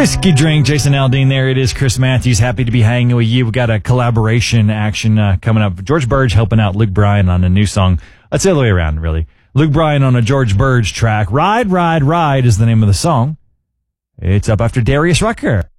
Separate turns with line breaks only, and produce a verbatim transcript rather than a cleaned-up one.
Whiskey Drink, Jason Aldean there. It is Chris Matthews. Happy to be hanging with you. We got a collaboration action uh, coming up. George Burge helping out Luke Bryan on a new song. That's the other way around, really. Luke Bryan on a George Burge track. Ride, Ride, Ride is the name of the song. It's up after Darius Rucker.